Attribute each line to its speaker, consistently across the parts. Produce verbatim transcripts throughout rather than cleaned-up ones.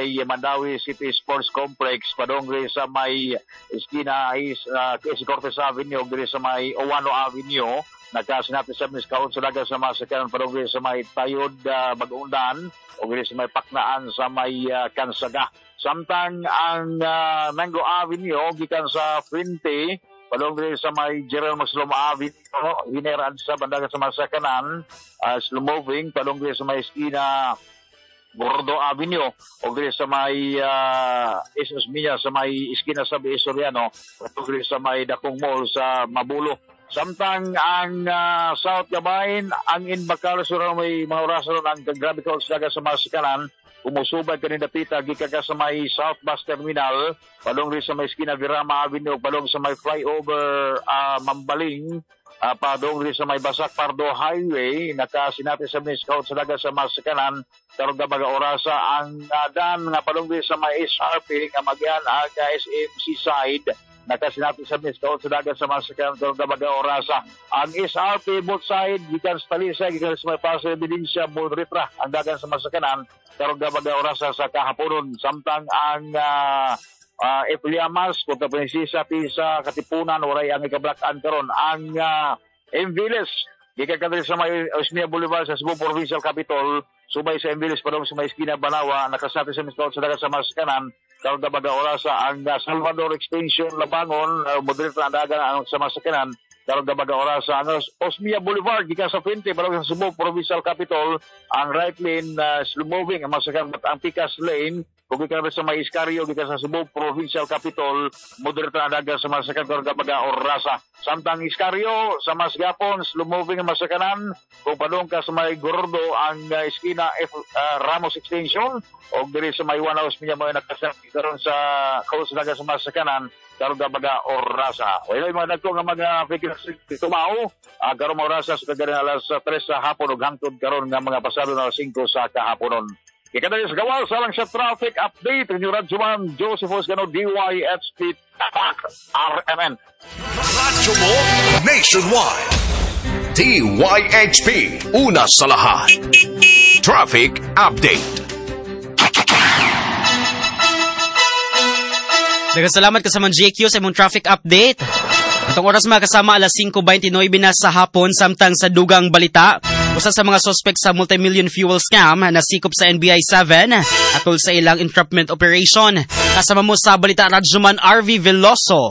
Speaker 1: may Mandawi City Sports Complex, padong diri sa may Esquina is uh, Quezon Cortes Avenue, diri sa may Owano Avenue, nagkasinati sa Miskaon sa dagat sa masakanan, padong diri sa may Tayod uh, Bagundan, o diri sa may Paknaan sa may uh, Kansaga. Samtang ang uh, Mango Avenue gikan sa Fuente, padong diri sa may General Maslom Avenue, hineraan sa bandagan sa masakanan, uh, slow moving, padong diri sa may Esquina Gordo Avenue, o diri sa may uh, Esos Minya sa may Esquina sa Soriano, o diri sa may Dakong Mall sa Mabulo. Samtang ang uh, South Gabain, ang Inbacal sura may mga orasan ang grabe ka sa sa masikanan, umusubad kanina pita gikan ka sa may South Bus Terminal, padong diri sa may Esquina Virama Avenue, padong sa may flyover uh, Mambaling, Uh, padong rin sa may Basak Pardo Highway, nakasinati sa Miskaot sa dagat sa masakanan, karong gabaga orasa ang uh, dan nga padong rin sa may S R P nga magyan ang uh, S M C side, nakasinati sa Miskaot sa dagat sa masakanan, karong gabaga orasa ang S R P both side gikan sa Talisa gikan sa may Pasay Evidencia Bulritra ang dagat sa masakanan, karong gabaga orasa sa kahaponon. Samtang ang uh, Uh, Epliamas, kung tapinsisa sa Katipunan, waray ang ikablakan karon ang uh, Enviles, gikan ka sa may Osmia Boulevard sa Cebu Provincial Capitol, subay sa Enviles, padong sa may Esquina Banawa, nakasati sa Miskaot sa dagat sa masakanan, karong gabaga orasa ang uh, Salvador Extension Labangon, uh, moderate na dagan ang sa masakanan, karong gabaga orasa ang Osmia Boulevard, gikan sa Fuente, padong sa Cebu Provincial Capitol, ang right lane uh, slow moving, ang masakanan, ang Picas Lane, kung ikaw sa may Iscario, ikaw sa Cebu Provincial Capitol, moderate na daga sa masakan karong gabaga orasa. Samtang Iscario, sa mas gapon, slow moving ang masakanan, kung padong ka sa may Gordo, ang uh, Esquina F, uh, Ramos Extension, o diri sa may One House niya mo nakasakit karon sa kaus daga sa masakanan, karong gabaga orasa. O yun mga nagko nga mga figures tumao, uh, karong orasa sa kagaling alas tres sa hapon, o hangtod karon nga mga pasado na alas singko sa kahaponon. Ikadali sa gawal sa lang sa traffic update, New Radjuman, Josephus Gano, D Y H P, Tapak, R M N.
Speaker 2: Radyo mo, nationwide. D Y H P, una sa lahat. Traffic update.
Speaker 3: Nagkasalamat ka sa mga J Q sa imong traffic update. Itong oras mga kasama alas singko twenty-nine na sa hapon, samtang sa dugang balita. Usa sa mga suspect sa multi-million fuel scam na sikop sa N B I seven atol sa ilang entrapment operation. Kasama mo sa balita Radjuman R V Veloso.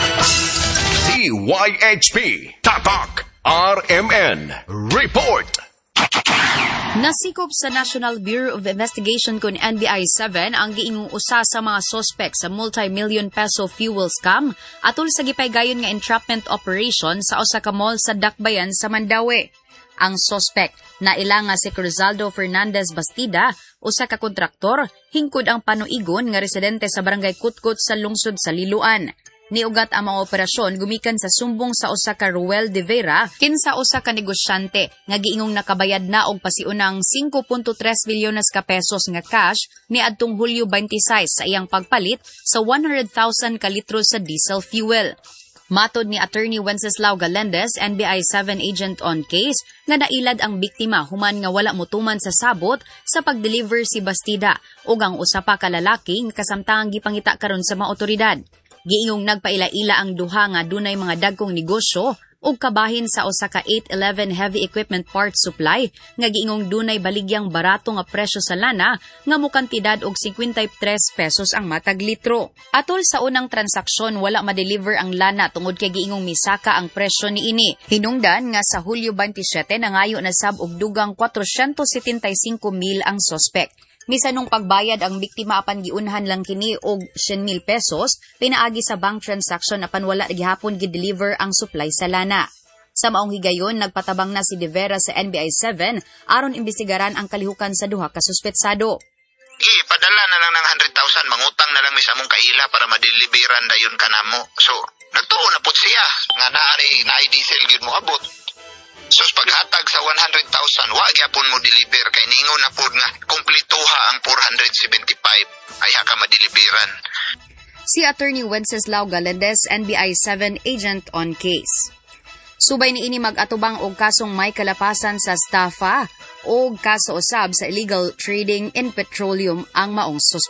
Speaker 2: D Y H P, Tatak, R M N, Report.
Speaker 4: Nasikop sa National Bureau of Investigation kun N B I seven ang giingong usa sa mga suspect sa multi-million peso fuel scam atol sa gipaygayon nga entrapment operation sa usa ka mall sa Dakbayan sa Mandawi. Ang suspect na ila nga si Crizaldo Fernandez Bastida, usa ka kontraktor, hingkod ang panuigon nga residente sa barangay Kutkut sa lungsod sa Liloan. Niugat ang mga operasyon gumikan sa sumbong sa usa ka Ruel de Vera kinsa usa ka negosyante nga giingong nakabayad na og pasiunang five point three bilyones ka pesos nga cash niadtong Hulyo twenty-six sa iyang pagpalit sa one hundred thousand ka litro sa diesel fuel. Matod ni Attorney Wenceslao Galendez, N B I seven agent on case, nga nailad ang biktima human nga wala motuman sa sabot sa pag-deliver si Bastida ug ang usa pa ka lalaki nga kasamtangang gipangita karon sa mga otoridad. Giingong nagpaila-ila ang duha nga dunay mga dagkong negosyo ug kabahin sa usa ka eight eleven heavy equipment parts supply nga giingong dunay baligyang barato nga presyo sa lana nga mokantidad og fifty-three pesos ang matag litro. Atol sa unang transaksyon wala ma-deliver ang lana tungod kay giingong misaka ang presyo niini. Hinungdan nga sa Hulyo twenty-seven nangayo na sab og dugang four hundred seventy-five mil ang suspect. Misanong pagbayad ang biktima apan giunhan lang kini og ten mil pesos pinaagi sa bank transaction apan wala gihapon gi-deliver ang supply sa lana. Sa maong higayon nagpatabang na si De Vera sa N B I seven aron imbestigaran ang kalihukan sa duha ka suspetsado.
Speaker 5: Ipadala na lang ng one hundred thousand, mangutang na lang mi sa among kaila para madeliveran dayon kanamo. So nagtuo na pud siya nga naari na diesel gyud mo abot. So paghatag sa one hundred thousand, wa gyapon mo deliver kay ningon na pud nga kumpletuha ang four hundred seventy-five ay haka madeliveran.
Speaker 4: Si Attorney Wenceslao Galendez, N B I seven agent on case. Subay niini mag-atubang og kasong may kalapasan sa estafa o kaso usab sa illegal trading in petroleum ang maong suspect.